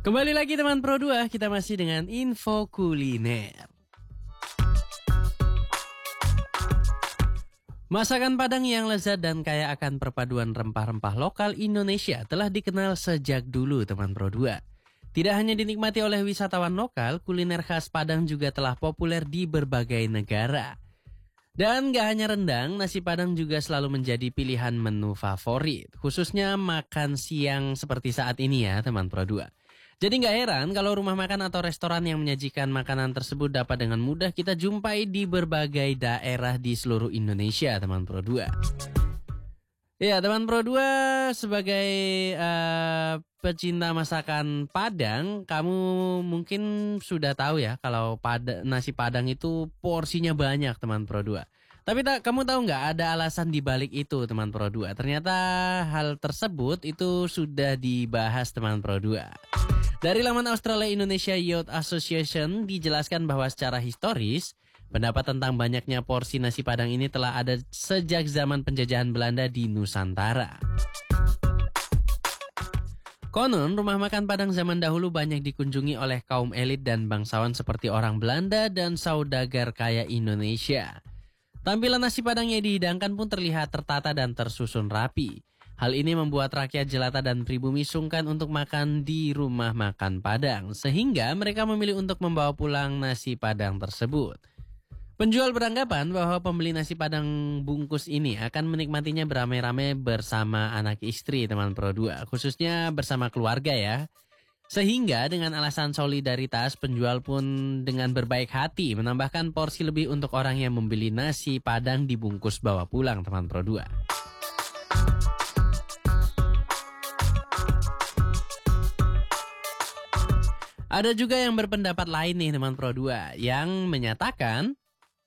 Kembali lagi teman Pro 2, kita masih dengan info kuliner. Masakan Padang yang lezat dan kaya akan perpaduan rempah-rempah lokal Indonesia telah dikenal sejak dulu teman Pro 2. Tidak hanya dinikmati oleh wisatawan lokal, kuliner khas Padang juga telah populer di berbagai negara. Dan gak hanya rendang, nasi Padang juga selalu menjadi pilihan menu favorit, khususnya makan siang seperti saat ini ya teman Pro 2. Jadi gak heran kalau rumah makan atau restoran yang menyajikan makanan tersebut dapat dengan mudah kita jumpai di berbagai daerah di seluruh Indonesia teman Pro 2. Ya teman Pro 2, sebagai pecinta masakan Padang, kamu mungkin sudah tahu ya kalau nasi Padang itu porsinya banyak teman Pro 2. Tapi kamu tahu nggak ada alasan dibalik itu teman Pro 2? Ternyata hal tersebut itu sudah dibahas teman Pro 2. Dari laman Australia Indonesia Youth Association dijelaskan bahwa secara historis, pendapat tentang banyaknya porsi nasi Padang ini telah ada sejak zaman penjajahan Belanda di Nusantara. Konon, rumah makan Padang zaman dahulu banyak dikunjungi oleh kaum elit dan bangsawan seperti orang Belanda dan saudagar kaya Indonesia. Tampilan nasi Padang yang dihidangkan pun terlihat tertata dan tersusun rapi. Hal ini membuat rakyat jelata dan pribumi sungkan untuk makan di rumah makan Padang, sehingga mereka memilih untuk membawa pulang nasi Padang tersebut. Penjual beranggapan bahwa pembeli nasi Padang bungkus ini akan menikmatinya beramai-ramai bersama anak istri teman Pro 2, khususnya bersama keluarga ya. Sehingga dengan alasan solidaritas, penjual pun dengan berbaik hati menambahkan porsi lebih untuk orang yang membeli nasi Padang dibungkus bawa pulang teman Pro 2. Ada juga yang berpendapat lain nih teman Pro 2 yang menyatakan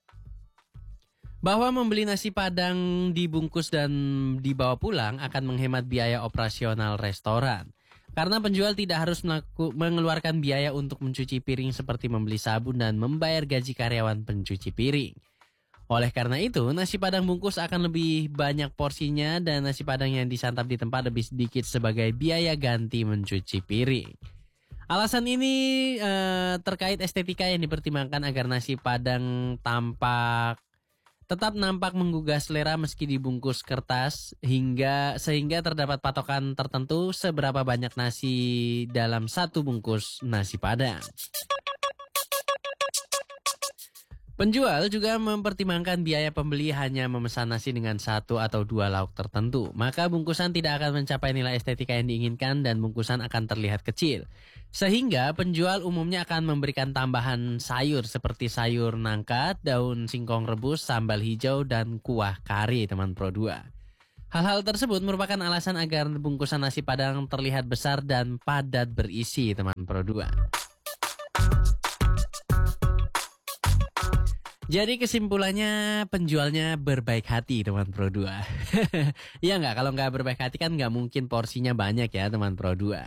bahwa membeli nasi Padang dibungkus dan dibawa pulang akan menghemat biaya operasional restoran. Karena penjual tidak harus mengeluarkan biaya untuk mencuci piring seperti membeli sabun dan membayar gaji karyawan pencuci piring. Oleh karena itu, nasi Padang bungkus akan lebih banyak porsinya dan nasi Padang yang disantap di tempat lebih sedikit sebagai biaya ganti mencuci piring. Alasan ini terkait estetika yang dipertimbangkan agar nasi Padang tetap nampak menggugah selera meski dibungkus kertas sehingga terdapat patokan tertentu seberapa banyak nasi dalam satu bungkus nasi Padang. Penjual juga mempertimbangkan biaya pembeli hanya memesan nasi dengan 1 atau 2 lauk tertentu. Maka bungkusan tidak akan mencapai nilai estetika yang diinginkan dan bungkusan akan terlihat kecil. Sehingga penjual umumnya akan memberikan tambahan sayur seperti sayur nangka, daun singkong rebus, sambal hijau, dan kuah kari teman Pro 2. Hal-hal tersebut merupakan alasan agar bungkusan nasi Padang terlihat besar dan padat berisi teman Pro 2. Jadi kesimpulannya penjualnya berbaik hati teman Pro 2. Iya nggak? Kalau nggak berbaik hati kan nggak mungkin porsinya banyak ya teman Pro 2.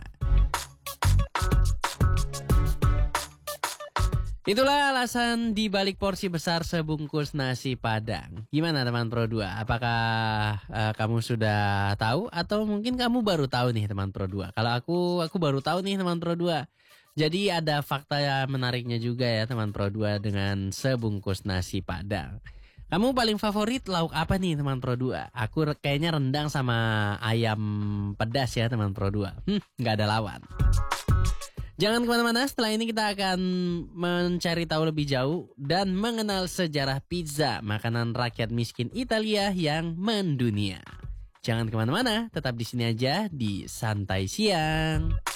Itulah alasan dibalik porsi besar sebungkus nasi Padang. Gimana teman Pro 2? Apakah kamu sudah tahu atau mungkin kamu baru tahu nih teman Pro 2? Kalau aku baru tahu nih teman Pro 2. Jadi ada fakta menariknya juga ya teman Pro 2 dengan sebungkus nasi Padang. Kamu paling favorit lauk apa nih teman Pro 2? Aku kayaknya rendang sama ayam pedas ya teman Pro 2. Nggak ada lawan. Jangan kemana-mana, setelah ini kita akan mencari tahu lebih jauh dan mengenal sejarah pizza, makanan rakyat miskin Italia yang mendunia. Jangan kemana-mana, tetap di sini aja di Santai Siang.